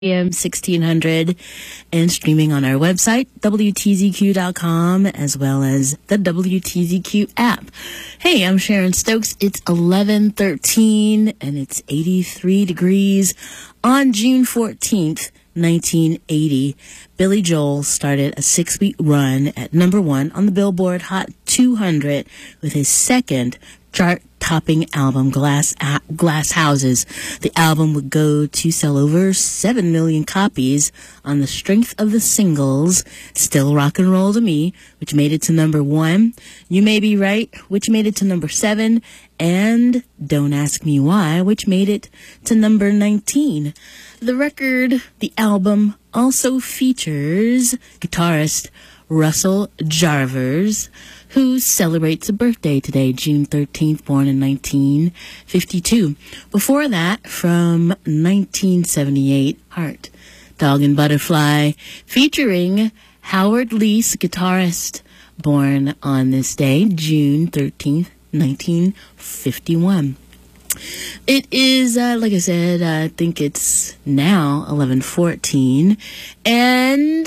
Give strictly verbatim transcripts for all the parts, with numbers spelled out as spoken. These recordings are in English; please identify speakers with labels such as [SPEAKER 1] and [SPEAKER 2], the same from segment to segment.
[SPEAKER 1] A M sixteen hundred and streaming on our website, W T Z Q dot com, as well as the W T Z Q app. Hey, I'm Sharon Stokes. It's eleven thirteen and it's eighty-three degrees on June fourteenth, nineteen eighty. Billy Joel started a six-week run at number one on the Billboard Hot two hundred with his second chart-topping album, Glass Glass Houses. The album would go to sell over seven million copies on the strength of the singles Still Rock and Roll to Me, which made it to number one, You May Be Right, which made it to number seven, and Don't Ask Me Why, which made it to number nineteen. The record, the album, also features guitarist Russell Jarvers, who celebrates a birthday today, June thirteenth, born in nineteen fifty-two. Before that, from nineteen seventy-eight, Heart, Dog and Butterfly, featuring Howard Leese, guitarist, born on this day, June thirteenth, nineteen fifty-one. It is, uh, like I said, I think it's now eleven fourteen, and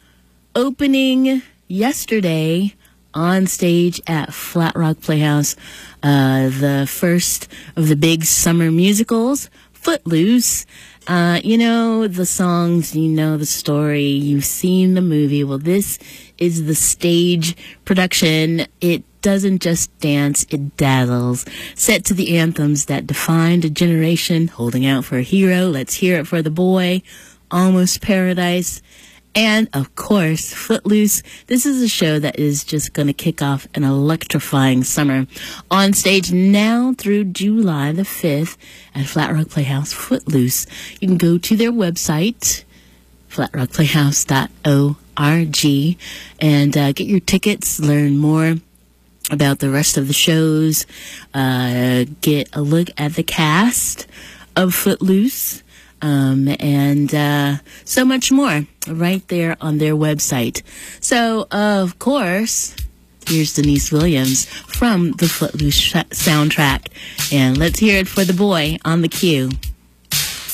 [SPEAKER 1] opening yesterday on stage at Flat Rock Playhouse, uh, the first of the big summer musicals, Footloose. Uh, you know the songs, you know the story, you've seen the movie. Well, this is the stage production. It doesn't just dance, it dazzles. Set to the anthems that defined a generation, Holding Out for a Hero, Let's Hear It for the Boy, Almost Paradise, and, of course, Footloose. This is a show that is just going to kick off an electrifying summer. On stage now through July the fifth at Flat Rock Playhouse, Footloose. You can go to their website, flat rock playhouse dot org, and uh, get your tickets, learn more about the rest of the shows, uh, get a look at the cast of Footloose, Um, and uh, so much more right there on their website. So, uh, of course, here's Denise Williams from the Footloose sh- soundtrack. And let's hear it for the boy on the cue.